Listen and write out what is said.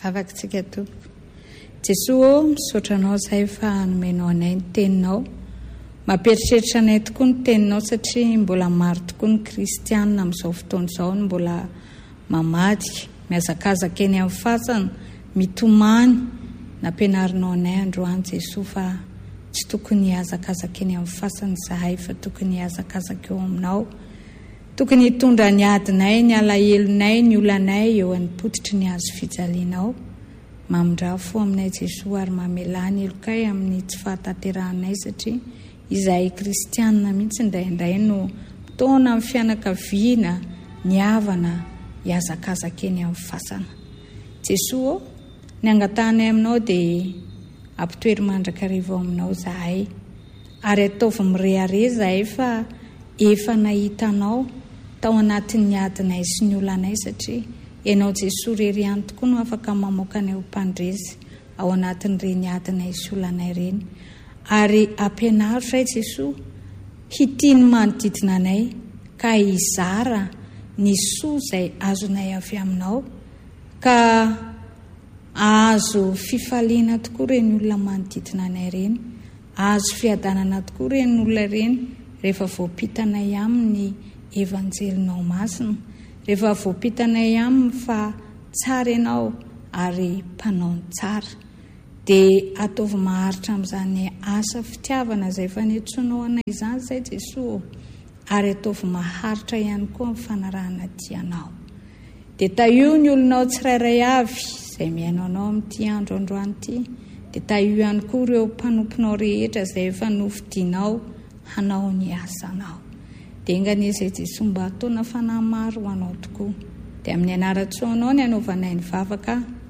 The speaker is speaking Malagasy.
Afakatsika tompoko. Jesosy misaotra anao izay fa nomenao anay ny teninao. Mamperitreritra anay tokoa ny teninao satria mbola maro tokoa ny kristianina amin'izao fotoana izao no mbola mamadika, miazakazaka eny amin'ny fasana, mitomany. Nampianarinao anay androany Jesosy fa tsy tokony hiazakazaka eny amin'ny fasana izahay fa tokony hiazakazaka eo aminao. Tokony hitondra ny adinay, ny alahelonay, ny olanay eo an'nypotitry ny azo fijalianao. Mamindrafo aminay Jesosy ary mamelany elokay amin'ny tsy fahataterahanay satria izahay kristianina mihitsy indraindray no mitaona amin'ny fianakaviana, ny havana, hiazakazaka eny amin'ny fasana. Jesosy, ny angatanay aminao dia ampitoery mandrakariva aminao izahay ary ataovy mirehare izahay fa efa nahitanao tao anatin'ny adinay sy ny olanay satria ianao Jesosy rery ihany tokoa no afaka mamoaka anay ho mpandresy ao anatin'ireny adinay sy olanay ireny. Ary ampianaritra Jesosy hitiany manodidina anay ka hizara ny soa izay azonay avy aminao ka azo fifaliana tokoa ireny olona manodidina anay ireny, azo fiadanana tokoa ireny olona ireny rehefa voapitanay amin'ny evanjelinao masina, rehefa voapitanay aminy fa tsara ianao ary mpanao ny tsara. Dia ataovy maharitra amin'izany asa fitiavana izay efa niantsonao anay izany izay Jesosy, ary ataovy maharitra ihany koa amin'ny fanarahana tianao. Dia taio ny olonao tsirairay avy izay miainao anao amin'ity andro androany ity, dia taio ihany koa ireo mpanomponao rehetra izay efa nofidianao hanao ny asanao. Dia engan'izay Jesosy mba ataona fanahy maro ho anao tokoa. Dia amin'ny anaran-tsoanao ny anaovanay ny vavaka.